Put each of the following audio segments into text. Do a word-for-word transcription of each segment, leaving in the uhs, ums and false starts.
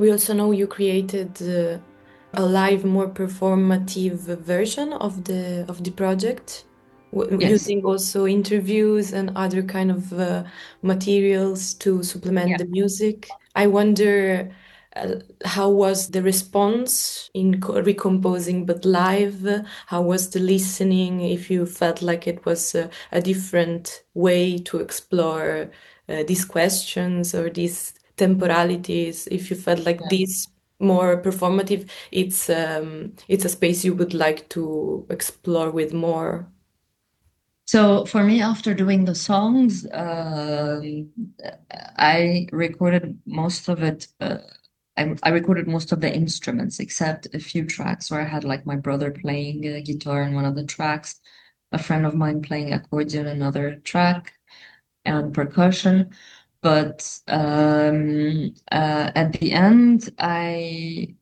We also know you created uh, a live, more performative version of the of the project, w- Yes. using also interviews and other kind of uh, materials to supplement Yeah. the music. I wonder uh, how was the response in co- recomposing, but live? How was the listening? If you felt like it was a, a different way to explore uh, these questions or these temporalities, if you felt like Yeah. this more performative, it's um, it's a space you would like to explore with more. So for me, after doing the songs, um, I recorded most of it. Uh, I, I recorded most of the instruments, except a few tracks where I had like my brother playing uh, guitar in one of the tracks, a friend of mine playing accordion in another track, and percussion. But um, uh, at the end, I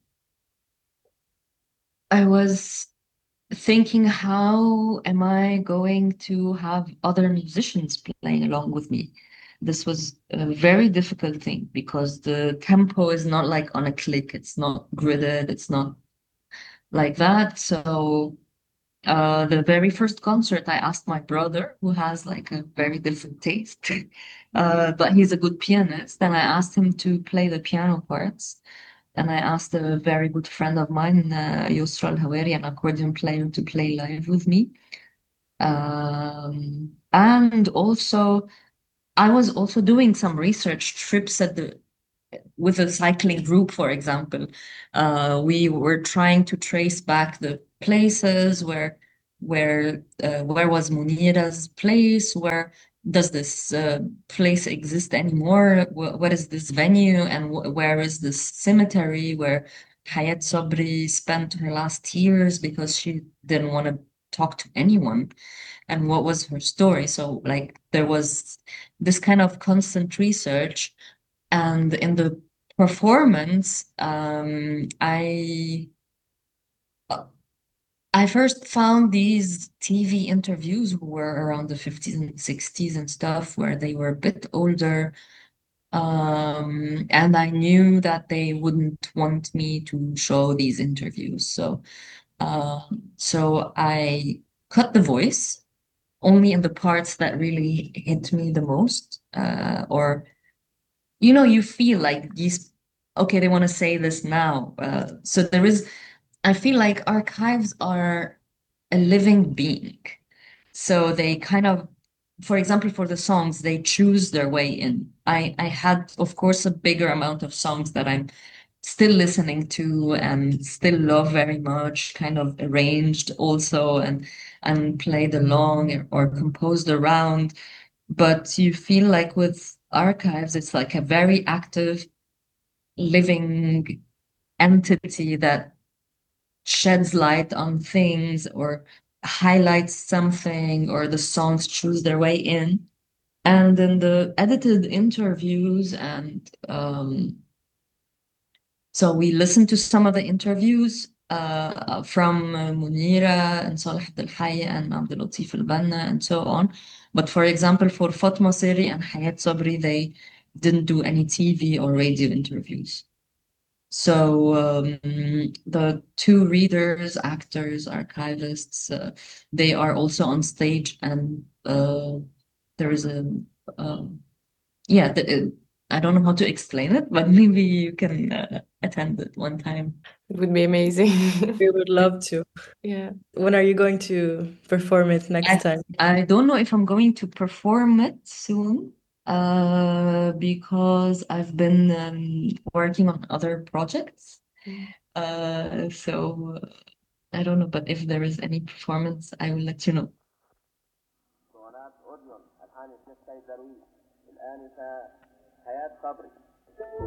I was thinking, how am I going to have other musicians playing along with me? This was a very difficult thing because the tempo is not like on a click, it's not gridded, it's not like that. So uh, the very first concert, I asked my brother, who has like a very different taste, uh, but he's a good pianist, and I asked him to play the piano parts. And I asked a very good friend of mine, uh, Yusra Al-Hawari, an accordion player, to play live with me. Um, and also, I was also doing some research trips at the with a cycling group, for example. Uh, we were trying to trace back the places where where uh, where was Munira's place, where does this uh, place exist anymore? Wh- what is this venue, and wh- where is this cemetery where Hayat Sabri spent her last years because she didn't want to talk to anyone? And what was her story? So, like, there was this kind of constant research. And in the performance, um, I I first found these T V interviews who were around the fifties and sixties and stuff, where they were a bit older. Um, and I knew that they wouldn't want me to show these interviews. So, um, so I cut the voice only in the parts that really hit me the most, uh, or you know, you feel like these, okay, they want to say this now. Uh, so there is, I feel like archives are a living being. So they kind of, for example, for the songs, they choose their way in. I, I had, of course, a bigger amount of songs that I'm still listening to and still love very much, kind of arranged also and and played along or composed around. But you feel like with archives, it's like a very active, living entity that sheds light on things or highlights something, or the songs choose their way in. And in the edited interviews, and um, so we listened to some of the interviews uh, from uh, Munira and Saleh Abdel Hayy and Abdel Latif Al Banna and so on. But for example, for Fatma Seri and Hayat Sabri, they didn't do any T V or radio interviews. So um, the two readers, actors, archivists, uh, they are also on stage, and uh, there is a um, yeah. The, I don't know how to explain it, but maybe you can uh, attend it one time. It would be amazing. We would love to. Yeah. When are you going to perform it next I time? I don't know if I'm going to perform it soon, uh, because I've been um, working on other projects. Mm. Uh, so I don't know, but if there is any performance, I will let you know. اسطوانات أوديون ألحان الشيخ سيد درويش الآنسة حياة صبري